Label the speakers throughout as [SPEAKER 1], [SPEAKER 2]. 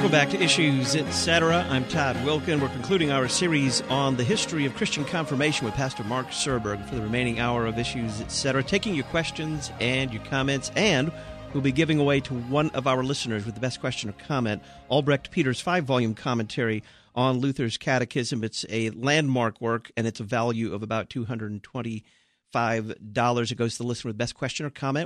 [SPEAKER 1] Welcome back to Issues, Etc. I'm Todd Wilken. We're concluding our series on the history of Christian confirmation with Pastor Mark Serberg for the remaining hour of Issues, Etc., taking your questions and your comments, and we'll be giving away to one of our listeners with the best question or comment, Albrecht Peters' 5-volume commentary on Luther's Catechism. It's a landmark work, and it's a value of about $225. It goes to the listener with best question or comment,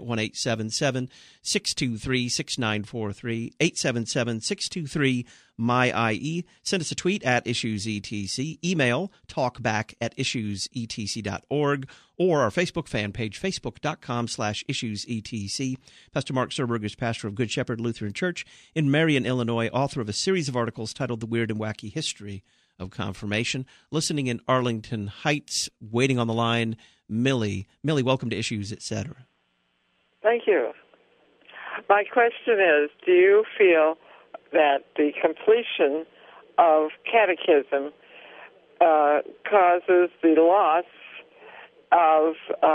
[SPEAKER 1] 1-877-623-6943, 877-623-MY-IE. Send us a tweet at IssuesETC, email talkback@issuesetc.org, or our Facebook fan page, facebook.com/IssuesETC. Pastor Mark Serberg is pastor of Good Shepherd Lutheran Church in Marion, Illinois, author of a series of articles titled The Weird and Wacky History of Confirmation. Listening in Arlington Heights, waiting on the line, Millie. Millie, welcome to Issues, Etc.
[SPEAKER 2] Thank you. My question is, do you feel that the completion of catechism causes the loss of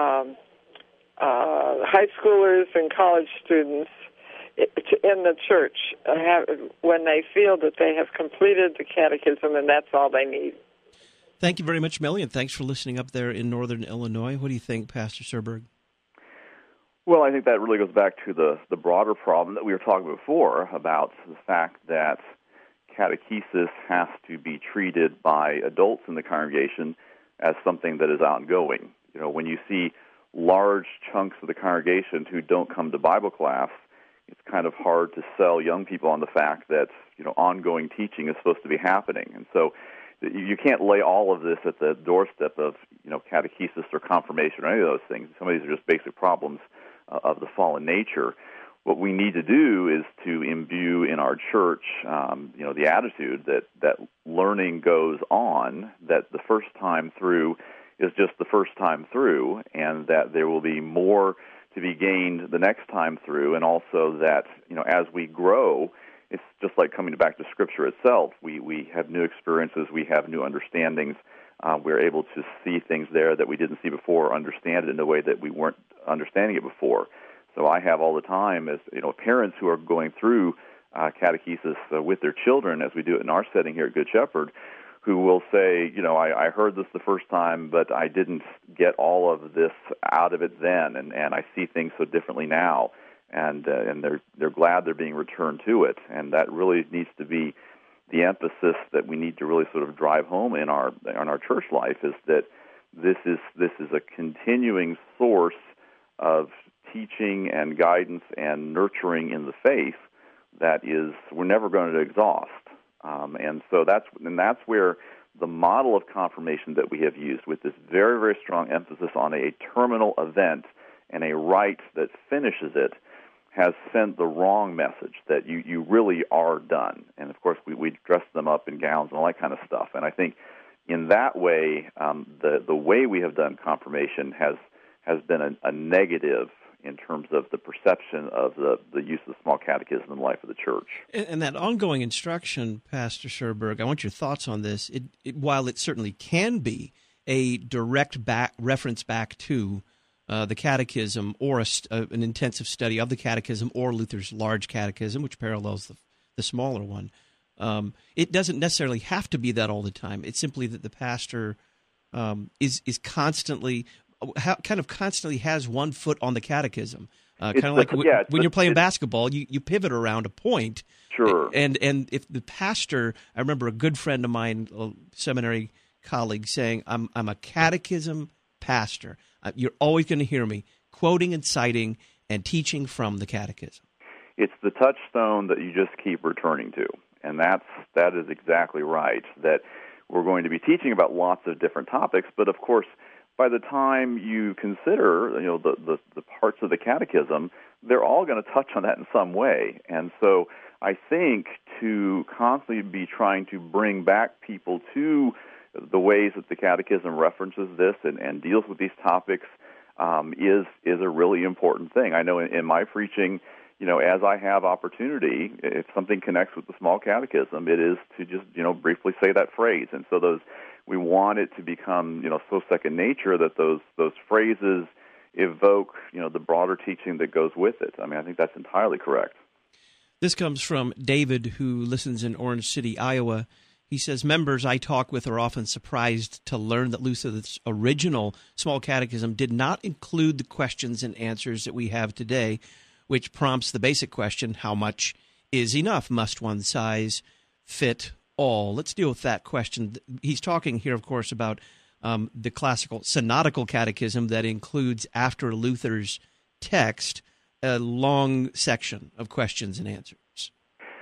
[SPEAKER 2] high schoolers and college students in the church when they feel that they have completed the catechism and that's all they need?
[SPEAKER 1] Thank you very much, Millie, and thanks for listening up there in northern Illinois. What do you think, Pastor Serberg?
[SPEAKER 3] Well, I think that really goes back to the broader problem that we were talking before about the fact that catechesis has to be treated by adults in the congregation as something that is ongoing. You know, when you see large chunks of the congregation who don't come to Bible class, it's kind of hard to sell young people on the fact that, you know, ongoing teaching is supposed to be happening. And so you can't lay all of this at the doorstep of, you know, catechesis or confirmation or any of those things. Some of these are just basic problems of the fallen nature. What we need to do is to imbue in our church, you know, the attitude that learning goes on, that the first time through is just the first time through, and that there will be more to be gained the next time through, and also that, you know, as we grow, it's just like coming back to Scripture itself. We have new experiences, we have new understandings. We're able to see things there that we didn't see before, or understand it in a way that we weren't understanding it before. So I have all the time, as you know, parents who are going through catechesis with their children, as we do it in our setting here at Good Shepherd, who will say, you know, I heard this the first time, but I didn't get all of this out of it then, and I see things so differently now. And they're glad they're being returned to it, and that really needs to be the emphasis that we need to really sort of drive home in our church life, is that this is a continuing source of teaching and guidance and nurturing in the faith that is we're never going to exhaust, and so that's where the model of confirmation that we have used, with this very, very strong emphasis on a terminal event and a rite that finishes it, has sent the wrong message that you really are done. And, of course, we dress them up in gowns and all that kind of stuff. And I think in that way, the way we have done confirmation has been a negative in terms of the perception of the use of the small catechism in the life of the church.
[SPEAKER 1] And that ongoing instruction, Pastor Serberg, I want your thoughts on this. While it certainly can be a direct reference back to the Catechism, or an intensive study of the Catechism, or Luther's large Catechism, which parallels the smaller one. It doesn't necessarily have to be that all the time. It's simply that the pastor is constantly, constantly has one foot on the Catechism. Kind of like when you're playing basketball, you pivot around a point.
[SPEAKER 3] Sure.
[SPEAKER 1] And if the pastor, I remember a good friend of mine, a seminary colleague, saying, I'm a catechism pastor. You're always going to hear me quoting and citing and teaching from the Catechism.
[SPEAKER 3] It's the touchstone that you just keep returning to, and that is exactly right, that we're going to be teaching about lots of different topics, but of course, by the time you consider, you know, the parts of the Catechism, they're all going to touch on that in some way. And so I think to constantly be trying to bring back people to the ways that the Catechism references this and deals with these topics is a really important thing. I know in my preaching, you know, as I have opportunity, if something connects with the small catechism, it is to just, you know, briefly say that phrase. And so we want it to become, you know, so second nature that those phrases evoke, you know, the broader teaching that goes with it. I mean, I think that's entirely correct.
[SPEAKER 1] This comes from David, who listens in Orange City, Iowa. He says, members I talk with are often surprised to learn that Luther's original small catechism did not include the questions and answers that we have today, which prompts the basic question, how much is enough? Must one size fit all? Let's deal with that question. He's talking here, of course, about the classical synodical catechism that includes, after Luther's text, a long section of questions and answers.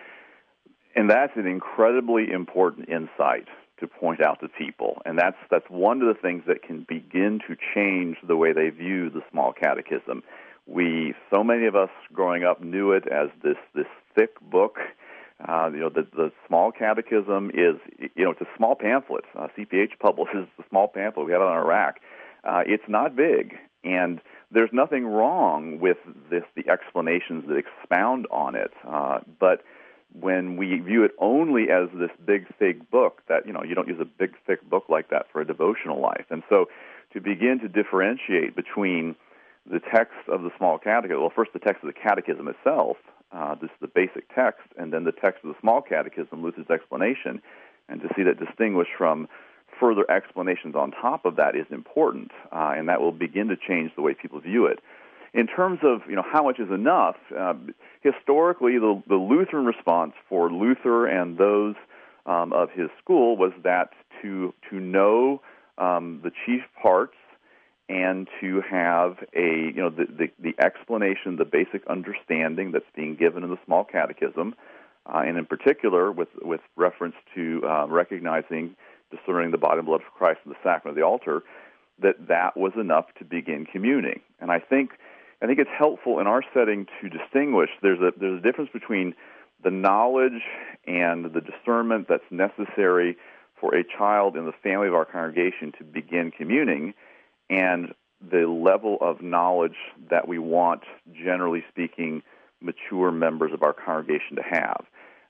[SPEAKER 3] And that's an incredibly important insight to point out to people. And that's one of the things that can begin to change the way they view the small catechism. So many of us growing up knew it as this thick book. The small catechism is, it's a small pamphlet. CPH publishes the small pamphlet. We have it on our rack. It's not big, and there's nothing wrong with the explanations that expound on it. But when we view it only as this big, thick book, that, you don't use a big, thick book like that for a devotional life. And so to begin to differentiate between the text of the small catechism, well, first the text of the catechism itself, this is the basic text, and then the text of the small catechism, Luther's explanation, and to see that distinguished from further explanations on top of that is important, and that will begin to change the way people view it. In terms of how much is enough, historically the Lutheran response for Luther and those of his school was that to know the chief parts and to have the explanation, the basic understanding that's being given in the small catechism, and in particular with reference to recognizing, discerning the body and blood of Christ and the sacrament of the altar, that was enough to begin communing. And I think it's helpful in our setting to distinguish. There's a difference between the knowledge and the discernment that's necessary for a child in the family of our congregation to begin communing, and the level of knowledge that we want, generally speaking, mature members of our congregation to have.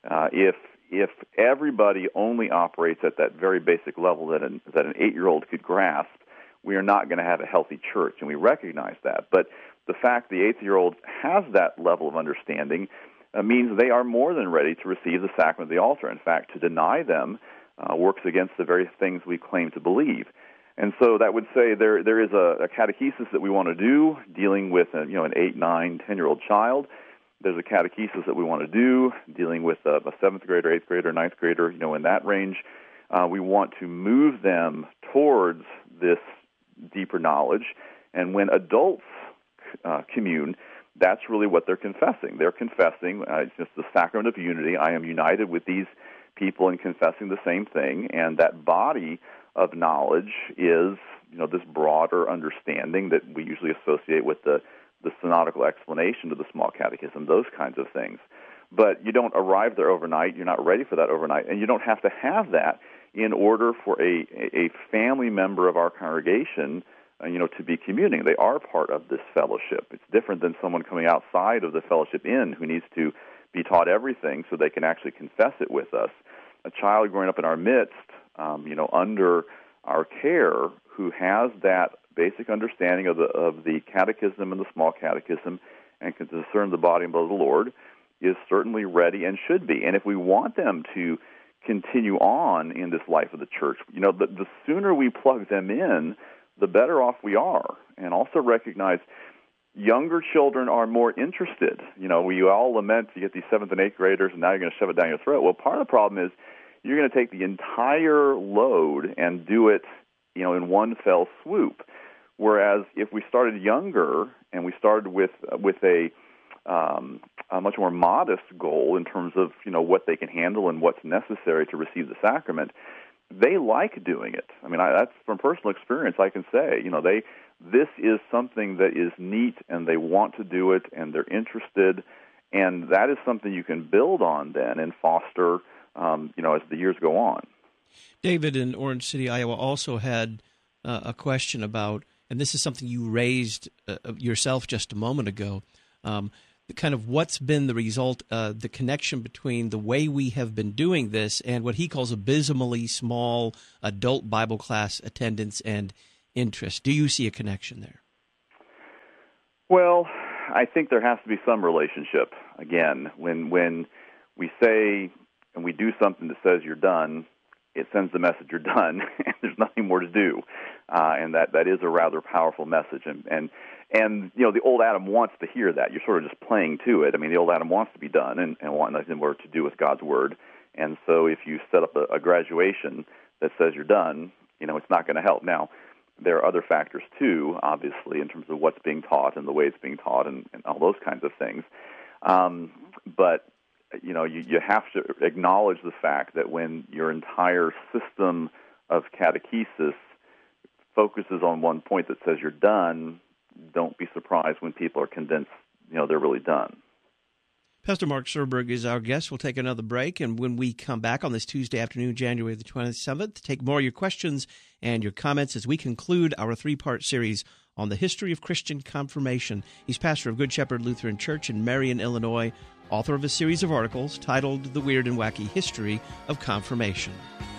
[SPEAKER 3] If everybody only operates at that very basic level that an 8-year-old could grasp, we are not going to have a healthy church, and we recognize that. But the fact the 8-year-old has that level of understanding means they are more than ready to receive the sacrament of the altar. In fact, to deny them works against the very things we claim to believe. And so that would say there is a catechesis that we want to do dealing with an 8, 9, 10-year-old child. There's a catechesis that we want to do dealing with a 7th grader, 8th grader, 9th grader, in that range. We want to move them towards this deeper knowledge. And when adults commune, that's really what they're confessing. They're confessing, it's just the sacrament of unity. I am united with these people in confessing the same thing, and that body of knowledge is, this broader understanding that we usually associate with the synodical explanation of the small catechism, those kinds of things. But you don't arrive there overnight. You're not ready for that overnight, and you don't have to have that in order for a family member of our congregation, to be communing. They are part of this fellowship. It's different than someone coming outside of the fellowship inn who needs to be taught everything so they can actually confess it with us. A child growing up in our midst, under our care, who has that basic understanding of the catechism and the small catechism and can discern the body and blood of the Lord, is certainly ready and should be. And if we want them to continue on in this life of the church, the sooner we plug them in, the better off we are. And also recognize younger children are more interested. We all lament you get these 7th and 8th graders, and now you're going to shove it down your throat. Well, part of the problem is you're going to take the entire load and do it, in one fell swoop. Whereas if we started younger and we started with a much more modest goal in terms of what they can handle and what's necessary to receive the sacrament, they like doing it. I mean, that's from personal experience. I can say, this is something that is neat, and they want to do it, and they're interested, and that is something you can build on then and foster, as the years go on.
[SPEAKER 1] David in Orange City, Iowa, also had a question about, and this is something you raised yourself just a moment ago, kind of what's been the result, the connection between the way we have been doing this and what he calls abysmally small adult Bible class attendance and interest. Do you see a connection there?
[SPEAKER 3] Well, I think there has to be some relationship. Again, when we say and we do something that says you're done, it sends the message you're done, and there's nothing more to do. And that is a rather powerful message. And the old Adam wants to hear that. You're sort of just playing to it. I mean, the old Adam wants to be done and want nothing more to do with God's Word. And so if you set up a graduation that says you're done, it's not going to help. Now, there are other factors, too, obviously, in terms of what's being taught and the way it's being taught and all those kinds of things. But you have to acknowledge the fact that when your entire system of catechesis focuses on one point that says you're done, don't be surprised when people are convinced, they're really done.
[SPEAKER 1] Pastor Mark Serberg is our guest. We'll take another break, and when we come back on this Tuesday afternoon, January the 27th, take more of your questions and your comments as we conclude our three-part series on the history of Christian confirmation. He's pastor of Good Shepherd Lutheran Church in Marion, Illinois, author of a series of articles titled The Weird and Wacky History of Confirmation.